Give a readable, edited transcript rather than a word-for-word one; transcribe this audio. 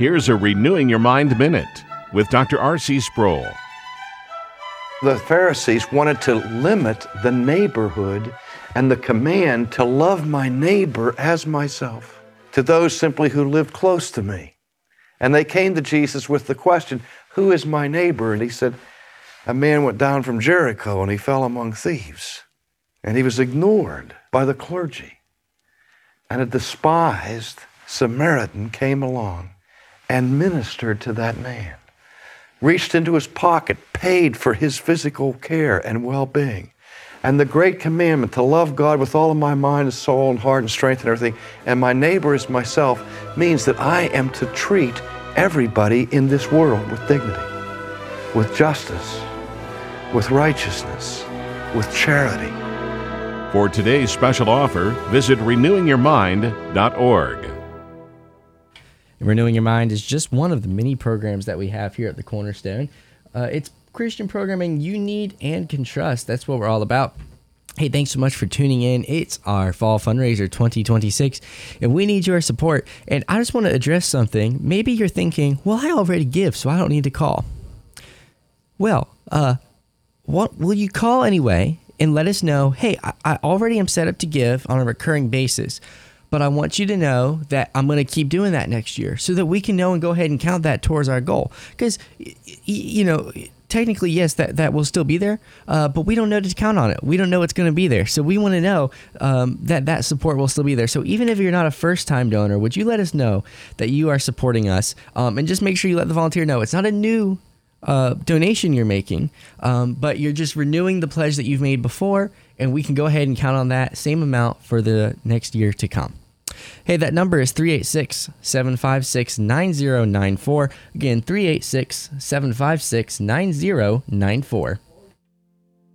Here's a Renewing Your Mind Minute with Dr. R.C. Sproul. The Pharisees wanted to limit the neighborhood and the command to love my neighbor as myself to those simply who lived close to me. And they came to Jesus with the question, who is my neighbor? And he said, a man went down from Jericho and he fell among thieves. And he was ignored by the clergy. And a despised Samaritan came along and ministered to that man, reached into his pocket, paid for his physical care and well-being. And the great commandment to love God with all of my mind and soul and heart and strength and everything, and my neighbor as myself, means that I am to treat everybody in this world with dignity, with justice, with righteousness, with charity. For today's special offer, visit renewingyourmind.org. Renewing Your Mind is just one of the many programs that we have here at the Cornerstone. It's Christian programming you need and can trust. That's what we're all about. Hey, thanks so much for tuning in. It's our Fall Fundraiser 2026, and we need your support. And I just want to address something. Maybe you're thinking, well, I already give, so I don't need to call. Well, will you call anyway and let us know, hey, I already am set up to give on a recurring basis, but I want you to know that I'm going to keep doing that next year so that we can know and go ahead and count that towards our goal. Because, technically, yes, that will still be there, but we don't know to count on it. We don't know it's going to be there. So we want to know that support will still be there. So even if you're not a first-time donor, would you let us know that you are supporting us? And just make sure you let the volunteer know it's not a new donation you're making, but you're just renewing the pledge that you've made before, and we can go ahead and count on that same amount for the next year to come. Hey, that number is 386-756-9094. Again, 386-756-9094.